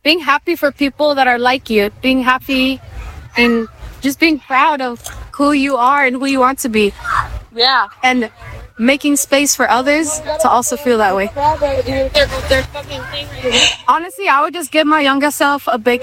being happy for people that are like you, being happy and just being proud of who you are and who you want to be. Yeah. And making space for others to also feel that way. Honestly, I would just give my younger self a big